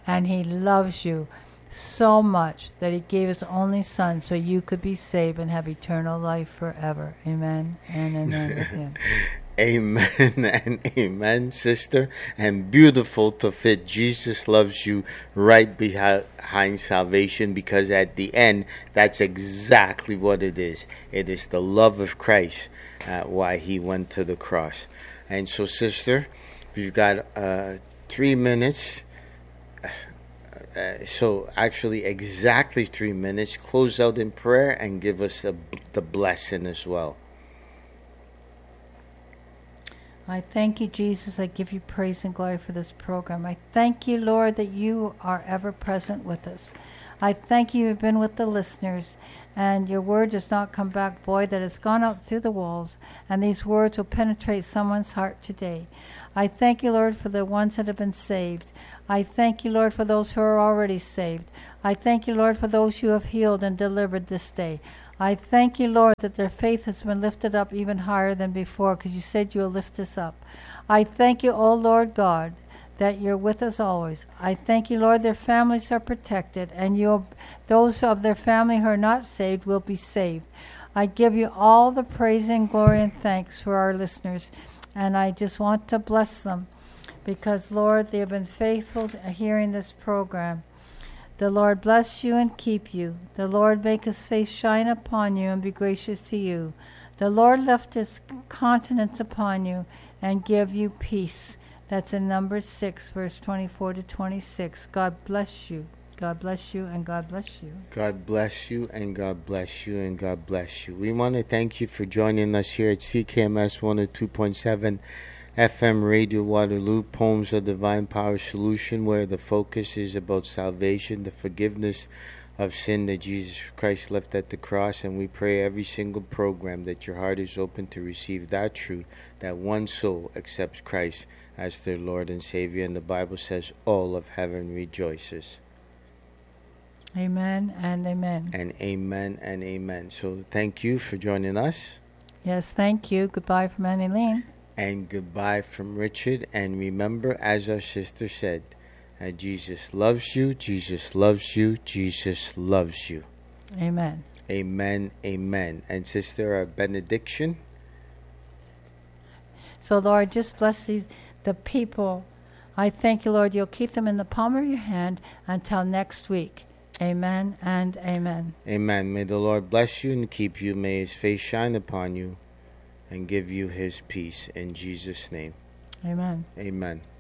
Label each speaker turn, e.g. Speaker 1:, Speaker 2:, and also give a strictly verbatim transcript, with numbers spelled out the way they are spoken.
Speaker 1: And he loves you so much that he gave his only son so you could be saved and have eternal life forever. Amen and amen with him.
Speaker 2: Amen and amen, sister. And beautiful to fit Jesus loves you right behind salvation, because at the end, that's exactly what it is. It is the love of Christ, uh, why he went to the cross. And so, sister, we've got uh, three minutes. Uh, so actually exactly three minutes. Close out in prayer and give us a, the blessing as well.
Speaker 1: I thank you, Jesus. I give you praise and glory for this program. I thank you, Lord, that you are ever present with us. I thank you you've been with the listeners, and your word does not come back void, that it's gone out through the walls, and these words will penetrate someone's heart today. I thank you, Lord, for the ones that have been saved. I thank you, Lord, for those who are already saved. I thank you, Lord, for those you have healed and delivered this day. I thank you, Lord, that their faith has been lifted up even higher than before, because you said you will lift us up. I thank you, O Lord God, that you're with us always. I thank you, Lord, their families are protected, and you, those of their family who are not saved will be saved. I give you all the praise and glory and thanks for our listeners, and I just want to bless them, because, Lord, they have been faithful to hearing this program. The Lord bless you and keep you. The Lord make his face shine upon you and be gracious to you. The Lord lift his countenance upon you and give you peace. That's in Numbers six, verse twenty-four to twenty-six. God bless you. God bless you and God bless you.
Speaker 2: God bless you and God bless you and God bless you. We want to thank you for joining us here at C K M S one oh two point seven F M Radio Waterloo, Poems of Divine Power Solution, where the focus is about salvation, the forgiveness of sin that Jesus Christ left at the cross. And we pray every single program that your heart is open to receive that truth, that one soul accepts Christ as their Lord and Savior. And the Bible says all of heaven rejoices.
Speaker 1: Amen and amen.
Speaker 2: And amen and amen. So thank you for joining us.
Speaker 1: Yes, thank you. Goodbye from Annie Lean.
Speaker 2: And goodbye from Richard. And remember, as our sister said, uh, Jesus loves you, Jesus loves you, Jesus loves you.
Speaker 1: Amen.
Speaker 2: Amen, amen. And sister, our benediction.
Speaker 1: So, Lord, just bless these the people. I thank you, Lord, you'll keep them in the palm of your hand until next week. Amen and amen.
Speaker 2: Amen. May the Lord bless you and keep you. May his face shine upon you and give you his peace. In Jesus' name.
Speaker 1: Amen.
Speaker 2: Amen.